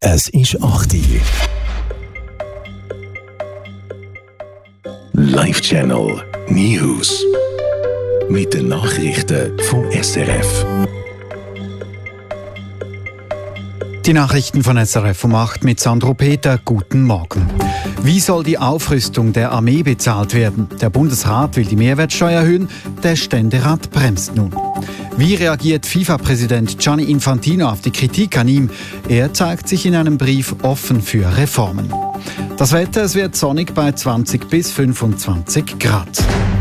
Es ist 8 Uhr. Live-Channel News. Mit den Nachrichten vom SRF. Die Nachrichten von SRF um 8 mit Sandro Peter. Guten Morgen. Wie soll die Aufrüstung der Armee bezahlt werden? Der Bundesrat will die Mehrwertsteuer erhöhen, der Ständerat bremst nun. Wie reagiert FIFA-Präsident Gianni Infantino auf die Kritik an ihm? Er zeigt sich in einem Brief offen für Reformen. Das Wetter, es wird sonnig bei 20 bis 25 Grad.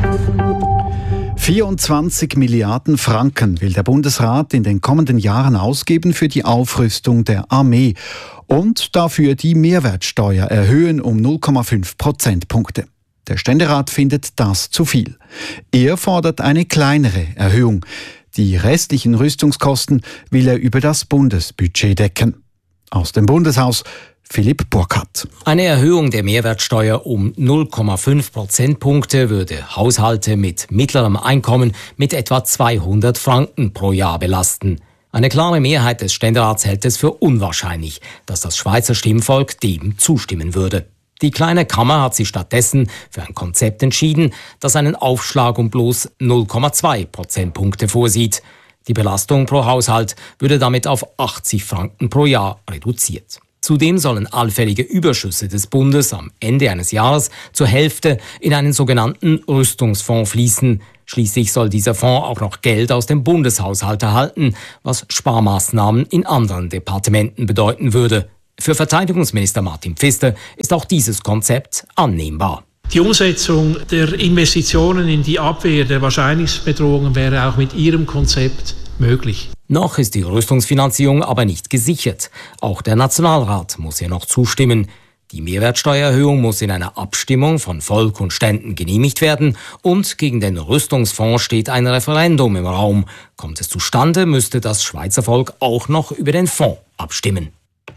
24 Milliarden Franken will der Bundesrat in den kommenden Jahren ausgeben für die Aufrüstung der Armee und dafür die Mehrwertsteuer erhöhen um 0,5 Prozentpunkte. Der Ständerat findet das zu viel. Er fordert eine kleinere Erhöhung. Die restlichen Rüstungskosten will er über das Bundesbudget decken. Aus dem Bundeshaus Philipp Burkhardt. Eine Erhöhung der Mehrwertsteuer um 0,5 Prozentpunkte würde Haushalte mit mittlerem Einkommen mit etwa 200 Franken pro Jahr belasten. Eine klare Mehrheit des Ständerats hält es für unwahrscheinlich, dass das Schweizer Stimmvolk dem zustimmen würde. Die kleine Kammer hat sich stattdessen für ein Konzept entschieden, das einen Aufschlag um bloß 0,2 Prozentpunkte vorsieht. Die Belastung pro Haushalt würde damit auf 80 Franken pro Jahr reduziert. Zudem sollen allfällige Überschüsse des Bundes am Ende eines Jahres zur Hälfte in einen sogenannten Rüstungsfonds fließen. Schließlich soll dieser Fonds auch noch Geld aus dem Bundeshaushalt erhalten, was Sparmaßnahmen in anderen Departementen bedeuten würde. Für Verteidigungsminister Martin Pfister ist auch dieses Konzept annehmbar. Die Umsetzung der Investitionen in die Abwehr der Wahrscheinlichkeitsbedrohungen wäre auch mit Ihrem Konzept möglich. Noch ist die Rüstungsfinanzierung aber nicht gesichert. Auch der Nationalrat muss hier noch zustimmen. Die Mehrwertsteuererhöhung muss in einer Abstimmung von Volk und Ständen genehmigt werden und gegen den Rüstungsfonds steht ein Referendum im Raum. Kommt es zustande, müsste das Schweizer Volk auch noch über den Fonds abstimmen.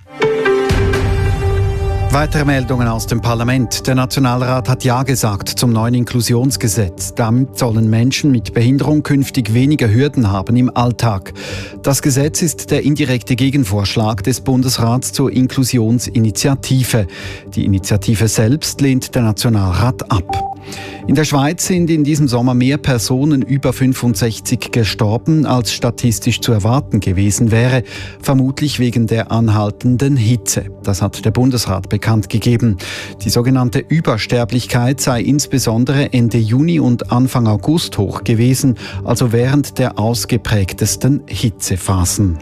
Weitere Meldungen aus dem Parlament. Der Nationalrat hat Ja gesagt zum neuen Inklusionsgesetz. Damit sollen Menschen mit Behinderung künftig weniger Hürden haben im Alltag. Das Gesetz ist der indirekte Gegenvorschlag des Bundesrats zur Inklusionsinitiative. Die Initiative selbst lehnt der Nationalrat ab. In der Schweiz sind in diesem Sommer mehr Personen über 65 gestorben, als statistisch zu erwarten gewesen wäre, vermutlich wegen der anhaltenden Hitze. Das hat der Bundesrat bekannt gegeben. Die sogenannte Übersterblichkeit sei insbesondere Ende Juni und Anfang August hoch gewesen, also während der ausgeprägtesten Hitzephasen.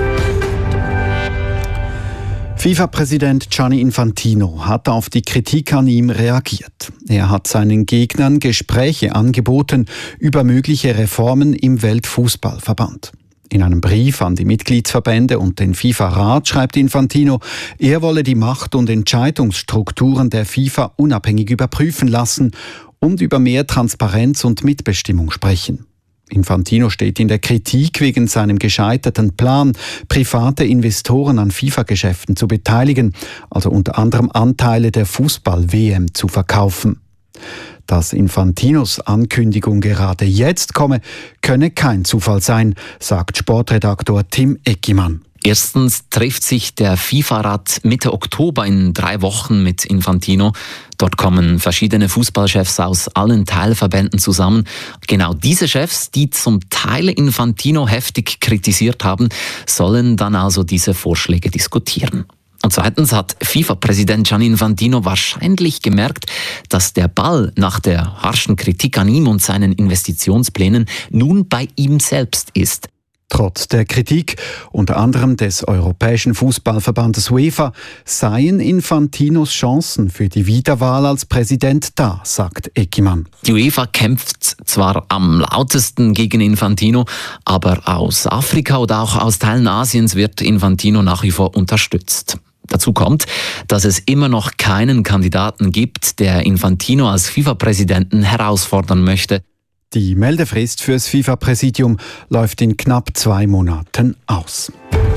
FIFA-Präsident Gianni Infantino hat auf die Kritik an ihm reagiert. Er hat seinen Gegnern Gespräche angeboten über mögliche Reformen im Weltfußballverband. In einem Brief an die Mitgliedsverbände und den FIFA-Rat schreibt Infantino, er wolle die Macht- und Entscheidungsstrukturen der FIFA unabhängig überprüfen lassen und über mehr Transparenz und Mitbestimmung sprechen. Infantino steht in der Kritik wegen seinem gescheiterten Plan, private Investoren an FIFA-Geschäften zu beteiligen, also unter anderem Anteile der Fußball-WM zu verkaufen. Dass Infantinos Ankündigung gerade jetzt komme, könne kein Zufall sein, sagt Sportredaktor Tim Eckimann. Erstens trifft sich der FIFA-Rat Mitte Oktober in 3 Wochen mit Infantino. Dort kommen verschiedene Fußballchefs aus allen Teilverbänden zusammen. Genau diese Chefs, die zum Teil Infantino heftig kritisiert haben, sollen dann also diese Vorschläge diskutieren. Und zweitens hat FIFA-Präsident Gianni Infantino wahrscheinlich gemerkt, dass der Ball nach der harschen Kritik an ihm und seinen Investitionsplänen nun bei ihm selbst ist. Trotz der Kritik, unter anderem des Europäischen Fußballverbandes UEFA, seien Infantinos Chancen für die Wiederwahl als Präsident da, sagt Eckimann. Die UEFA kämpft zwar am lautesten gegen Infantino, aber aus Afrika oder auch aus Teilen Asiens wird Infantino nach wie vor unterstützt. Dazu kommt, dass es immer noch keinen Kandidaten gibt, der Infantino als FIFA-Präsidenten herausfordern möchte. Die Meldefrist fürs FIFA-Präsidium läuft in knapp 2 Monaten aus.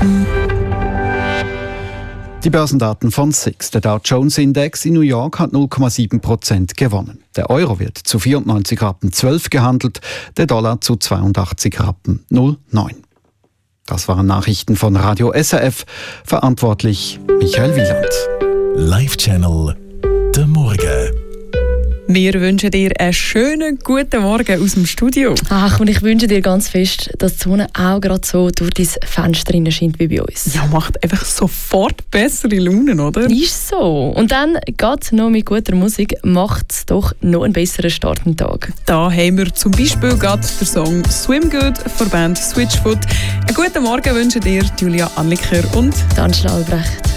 Die Börsendaten von SIX. Der Dow Jones Index in New York hat 0,7% gewonnen. Der Euro wird zu 94,12 Rappen gehandelt, der Dollar zu 82,09 Rappen. Das waren Nachrichten von Radio SRF. Verantwortlich Michael Wieland. Live-Channel «Der Morgen». Wir wünschen dir einen schönen guten Morgen aus dem Studio. Ach, und ich wünsche dir ganz fest, dass die Sonne auch gerade so durch dein Fenster scheint wie bei uns. Ja, macht einfach sofort bessere Laune, oder? Ist so. Und dann, gerade noch mit guter Musik, macht es doch noch einen besseren Start am Tag. Da haben wir zum Beispiel gerade den Song «Swim Good» von der Band Switchfoot. Einen guten Morgen wünschen dir Julia Anliker und Angela Albrecht.